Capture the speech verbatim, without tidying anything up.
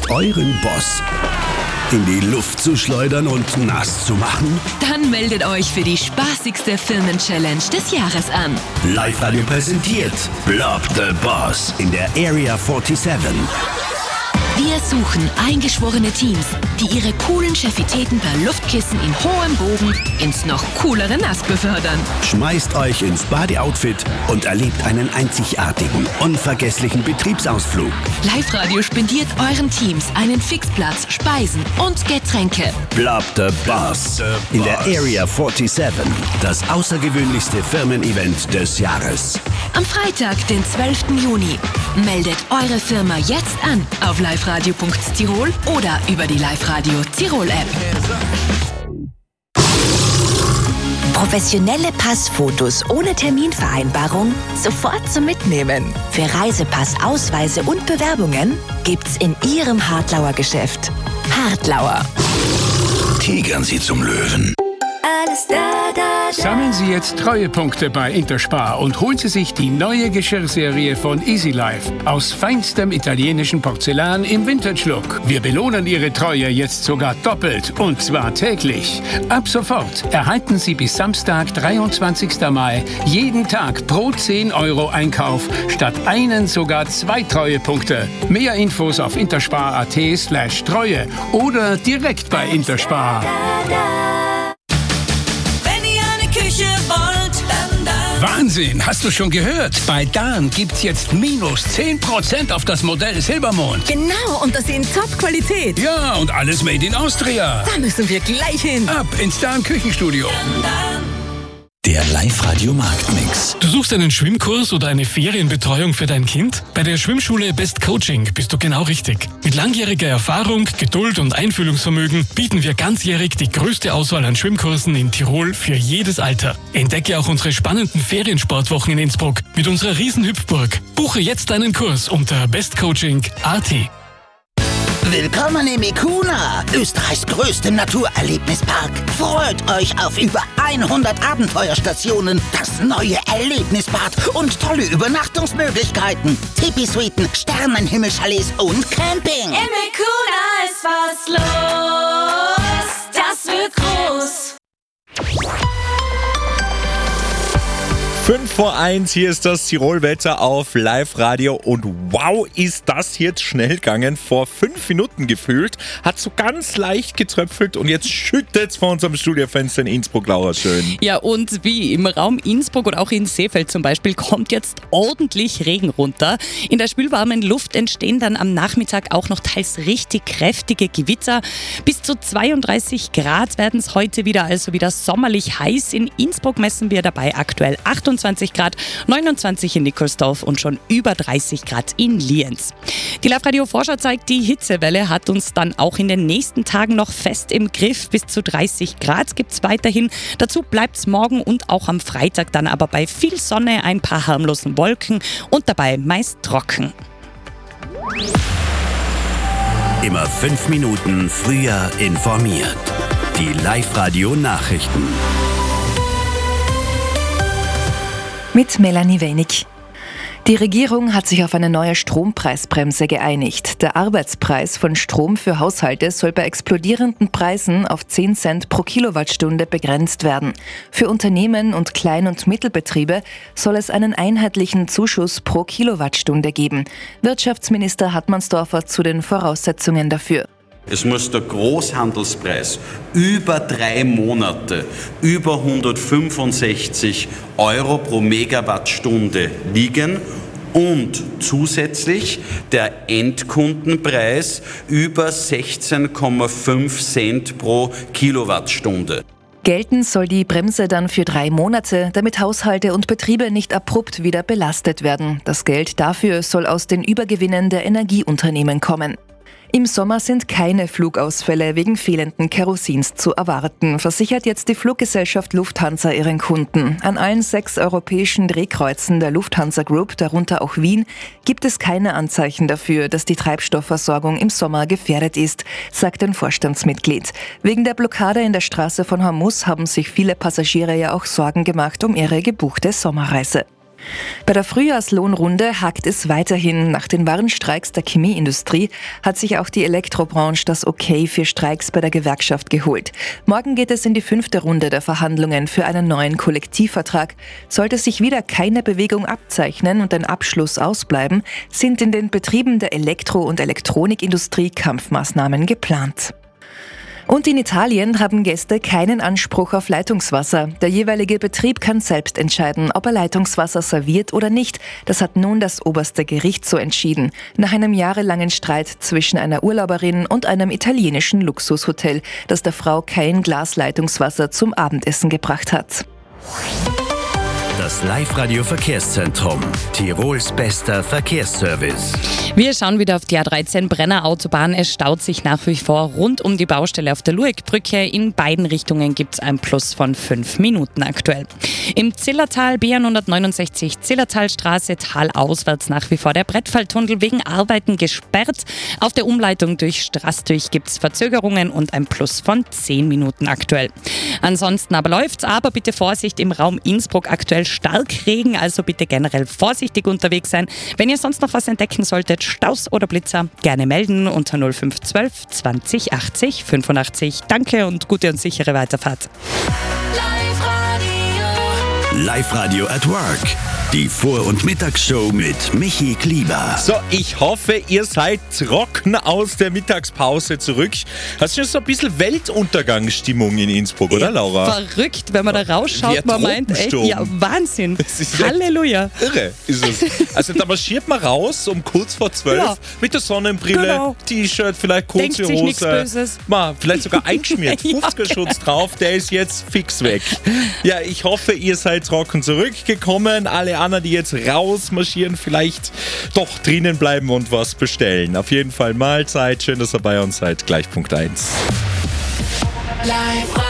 euren Boss in die Luft zu schleudern und nass zu machen? Dann meldet euch für die spaßigste Firmen-Challenge des Jahres an. Live-Radio präsentiert Blob the Boss in der Area siebenundvierzig. Wir suchen eingeschworene Teams, die ihre coolen Chefitäten per Luftkissen in hohem Bogen ins noch coolere Nass befördern. Schmeißt euch ins Badeoutfit und erlebt einen einzigartigen, unvergesslichen Betriebsausflug. Live-Radio spendiert euren Teams einen Fixplatz, Speisen und Getränke. Blob the Boss in der Area siebenundvierzig. Das außergewöhnlichste Firmen-Event des Jahres. Am Freitag, den zwölften Juni. Meldet eure Firma jetzt an auf liveradio punkt tirol oder über die Live-Radio Tirol-App. Professionelle Passfotos ohne Terminvereinbarung sofort zum Mitnehmen. Für Reisepass, Ausweise und Bewerbungen gibt's in Ihrem Hartlauer Geschäft. Hartlauer. Tigern Sie zum Löwen. Alles da, da, da. Sammeln Sie jetzt Treuepunkte bei Interspar und holen Sie sich die neue Geschirrserie von Easy Life aus feinstem italienischen Porzellan im Vintage-Look. Wir belohnen Ihre Treue jetzt sogar doppelt und zwar täglich. Ab sofort erhalten Sie bis Samstag, dreiundzwanzigsten Mai, jeden Tag pro zehn Euro Einkauf statt einen sogar zwei Treuepunkte. Mehr Infos auf interspar.at slash Treue oder direkt bei Interspar. Wahnsinn, hast du schon gehört? Bei Dahn gibt's jetzt minus zehn Prozent auf das Modell Silbermond. Genau, und das in Top-Qualität. Ja, und alles made in Austria. Da müssen wir gleich hin. Ab ins Dahn Küchenstudio. Der Live-Radio Marktmix. Du suchst einen Schwimmkurs oder eine Ferienbetreuung für dein Kind? Bei der Schwimmschule Best Coaching bist du genau richtig. Mit langjähriger Erfahrung, Geduld und Einfühlungsvermögen bieten wir ganzjährig die größte Auswahl an Schwimmkursen in Tirol für jedes Alter. Entdecke auch unsere spannenden Feriensportwochen in Innsbruck mit unserer Riesenhüpfburg. Buche jetzt deinen Kurs unter bestcoaching punkt a t. Willkommen im Ikuna, Österreichs größtem Naturerlebnispark. Freut euch auf über hundert Abenteuerstationen, das neue Erlebnisbad und tolle Übernachtungsmöglichkeiten. Tipi-Suiten, Sternenhimmelchalets und Camping. Im Ikuna ist was los, das wird groß. fünf vor eins, hier ist das Tirol-Wetter auf Live-Radio und wow, ist das jetzt schnell gegangen. Vor fünf Minuten gefühlt, hat so ganz leicht getröpfelt und jetzt schüttet es vor unserem Studiofenster in Innsbruck, Laura, schön. Ja, und wie im Raum Innsbruck und auch in Seefeld zum Beispiel kommt jetzt ordentlich Regen runter. In der spülwarmen Luft entstehen dann am Nachmittag auch noch teils richtig kräftige Gewitter. Bis zu zweiunddreißig Grad werden es heute wieder, also wieder sommerlich heiß. In Innsbruck messen wir dabei aktuell achtundzwanzig Grad, neunundzwanzig in Nikolsdorf und schon über dreißig Grad in Lienz. Die Live-Radio-Vorschau zeigt, die Hitzewelle hat uns dann auch in den nächsten Tagen noch fest im Griff. Bis zu dreißig Grad gibt es weiterhin. Dazu bleibt es morgen und auch am Freitag dann aber bei viel Sonne, ein paar harmlosen Wolken und dabei meist trocken. Immer fünf Minuten früher informiert. Die Live-Radio-Nachrichten. Mit Melanie Wenig. Die Regierung hat sich auf eine neue Strompreisbremse geeinigt. Der Arbeitspreis von Strom für Haushalte soll bei explodierenden Preisen auf zehn Cent pro Kilowattstunde begrenzt werden. Für Unternehmen und Klein- und Mittelbetriebe soll es einen einheitlichen Zuschuss pro Kilowattstunde geben. Wirtschaftsminister Hartmannsdorfer zu den Voraussetzungen dafür. Es muss der Großhandelspreis über drei Monate über hundertfünfundsechzig Euro pro Megawattstunde liegen und zusätzlich der Endkundenpreis über sechzehn Komma fünf Cent pro Kilowattstunde. Gelten soll die Bremse dann für drei Monate, damit Haushalte und Betriebe nicht abrupt wieder belastet werden. Das Geld dafür soll aus den Übergewinnen der Energieunternehmen kommen. Im Sommer sind keine Flugausfälle wegen fehlenden Kerosins zu erwarten, versichert jetzt die Fluggesellschaft Lufthansa ihren Kunden. An allen sechs europäischen Drehkreuzen der Lufthansa Group, darunter auch Wien, gibt es keine Anzeichen dafür, dass die Treibstoffversorgung im Sommer gefährdet ist, sagt ein Vorstandsmitglied. Wegen der Blockade in der Straße von Hormuz haben sich viele Passagiere ja auch Sorgen gemacht um ihre gebuchte Sommerreise. Bei der Frühjahrslohnrunde hakt es weiterhin. Nach den Warnstreiks der Chemieindustrie hat sich auch die Elektrobranche das Okay für Streiks bei der Gewerkschaft geholt. Morgen geht es in die fünfte Runde der Verhandlungen für einen neuen Kollektivvertrag. Sollte sich wieder keine Bewegung abzeichnen und ein Abschluss ausbleiben, sind in den Betrieben der Elektro- und Elektronikindustrie Kampfmaßnahmen geplant. Und in Italien haben Gäste keinen Anspruch auf Leitungswasser. Der jeweilige Betrieb kann selbst entscheiden, ob er Leitungswasser serviert oder nicht. Das hat nun das oberste Gericht so entschieden. Nach einem jahrelangen Streit zwischen einer Urlauberin und einem italienischen Luxushotel, das der Frau kein Glas Leitungswasser zum Abendessen gebracht hat. Das Live-Radio-Verkehrszentrum. Tirols bester Verkehrsservice. Wir schauen wieder auf die A dreizehn Brenner Autobahn. Es staut sich nach wie vor rund um die Baustelle auf der Lueckbrücke. In beiden Richtungen gibt es ein Plus von fünf Minuten aktuell. Im Zillertal B hundertneunundsechzig Zillertalstraße talauswärts nach wie vor der Brettfalltunnel wegen Arbeiten gesperrt. Auf der Umleitung durch Straßdurch gibt es Verzögerungen und ein Plus von zehn Minuten aktuell. Ansonsten aber läuft's, aber bitte Vorsicht im Raum Innsbruck aktuell Starkregen, also bitte generell vorsichtig unterwegs sein. Wenn ihr sonst noch was entdecken solltet, Staus oder Blitzer, gerne melden unter null fünf eins zwei zwanzig achtzig fünfundachtzig. Danke und gute und sichere Weiterfahrt. Live-Radio at Work. Die Vor- und Mittagsshow mit Michi Klieber. So, ich hoffe, ihr seid trocken aus der Mittagspause zurück. Hast du schon so ein bisschen Weltuntergangsstimmung in Innsbruck, oder Laura? Verrückt, wenn man da rausschaut, man meint, echt, ja, Wahnsinn. Halleluja. Irre ist es. Also da marschiert man raus um kurz vor zwölf Ja. mit der Sonnenbrille, Genau. T-Shirt, vielleicht kurze Denkt sich nichts Hose. Böses. Mal, vielleicht sogar eingeschmiert, Ja, fünfziger-Schutz drauf, der ist jetzt fix weg. Ja, ich hoffe, ihr seid trocken zurückgekommen. Alle anderen, die jetzt rausmarschieren, vielleicht doch drinnen bleiben und was bestellen. Auf jeden Fall Mahlzeit. Schön, dass ihr bei uns seid. Gleich Punkt eins. Live